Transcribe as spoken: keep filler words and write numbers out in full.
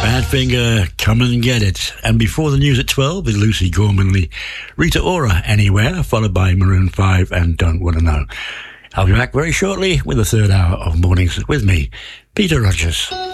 Badfinger, Come and Get It. And before the news at twelve is Lucy Gormanley, Rita Ora, Anywhere, followed by Maroon five and Don't Wanna Know. I'll be back very shortly with the third hour of Mornings with me, Peter Rogers.